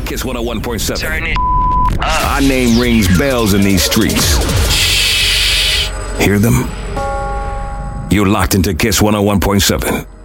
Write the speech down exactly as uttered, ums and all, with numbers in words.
Kiss one oh one point seven. Turn it up. Our name rings bells in these streets. Hear them? You're locked into Kiss one oh one point seven.